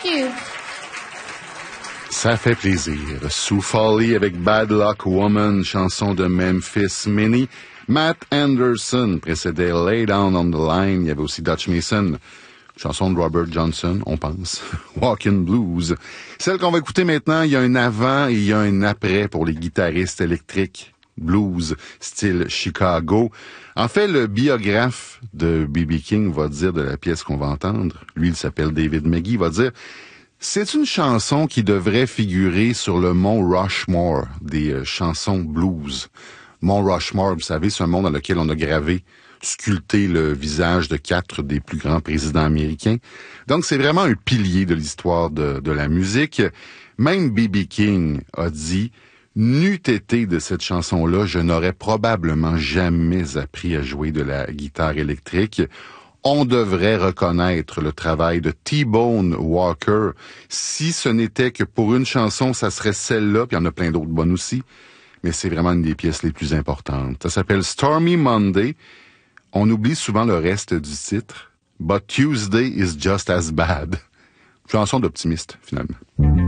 Thank you. Ça fait plaisir. Sue Foley avec Bad Luck Woman, chanson de Memphis Minnie. Matt Anderson précédait Lay Down on the Line. Il y avait aussi Dutch Mason, chanson de Robert Johnson, on pense. Walkin' Blues. Celle qu'on va écouter maintenant, il y a un avant et il y a un après pour les guitaristes électriques blues, style Chicago. En fait, le biographe de B.B. King va dire de la pièce qu'on va entendre, lui, il s'appelle David McGee, va dire: c'est une chanson qui devrait figurer sur le mont Rushmore des chansons blues. Mont Rushmore, vous savez, c'est un mont dans lequel on a gravé, sculpté le visage de 4 des plus grands présidents américains. Donc, c'est vraiment un pilier de l'histoire de la musique. Même B.B. King a dit: n'eût été de cette chanson-là, je n'aurais probablement jamais appris à jouer de la guitare électrique. On devrait reconnaître le travail de T-Bone Walker. Si ce n'était que pour une chanson, ça serait celle-là, puis il y en a plein d'autres bonnes aussi, mais c'est vraiment une des pièces les plus importantes. Ça s'appelle Stormy Monday. On oublie souvent le reste du titre. But Tuesday is just as bad. Chanson d'optimiste, finalement.